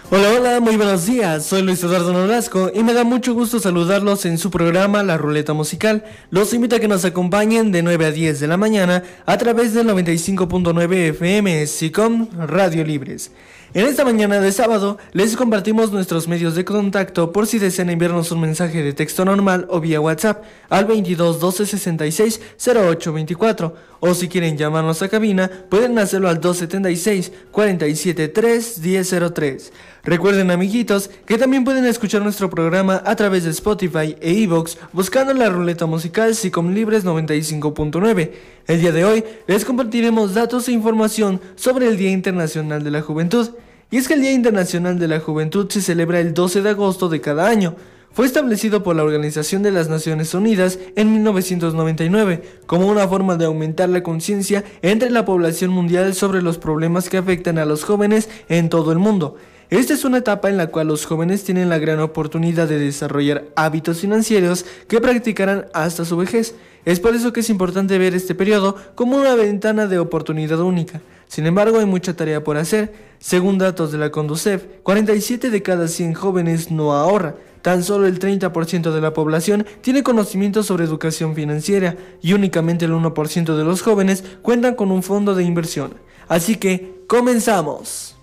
Hola, hola, muy buenos días, soy Luis Eduardo Nolasco y me da mucho gusto saludarlos en su programa La Ruleta Musical. Los invito a que nos acompañen de 9 a 10 de la mañana a través del 95.9 FM SICOM Radio Libres. En esta mañana de sábado les compartimos nuestros medios de contacto por si desean enviarnos un mensaje de texto normal o vía WhatsApp al 22 12 66 08 24 o si quieren llamarnos a cabina pueden hacerlo al 276 47 3 1003. Recuerden, amiguitos, que también pueden escuchar nuestro programa a través de Spotify e iVoox buscando la ruleta musical SICOM Libres 95.9. El día de hoy les compartiremos datos e información sobre el Día Internacional de la Juventud. Y es que el Día Internacional de la Juventud se celebra el 12 de agosto de cada año. Fue establecido por la Organización de las Naciones Unidas en 1999 como una forma de aumentar la conciencia entre la población mundial sobre los problemas que afectan a los jóvenes en todo el mundo. Esta es una etapa en la cual los jóvenes tienen la gran oportunidad de desarrollar hábitos financieros que practicarán hasta su vejez. Es por eso que es importante ver este periodo como una ventana de oportunidad única. Sin embargo, hay mucha tarea por hacer. Según datos de la Conducef, 47 de cada 100 jóvenes no ahorra. Tan solo el 30% de la población tiene conocimiento sobre educación financiera y únicamente el 1% de los jóvenes cuentan con un fondo de inversión. Así que, ¡comenzamos!